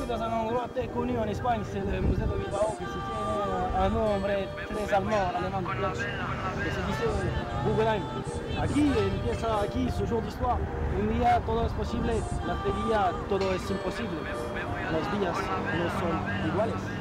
dans un endroit très connu en Espagne, c'est le musée de Bilbao, qui se tient un nombre très allemand de pièces, que se dice Guggenheim. Aquí ce jour d'histoire. Un día todo es posible, la día todo es imposible. Los días no son iguales.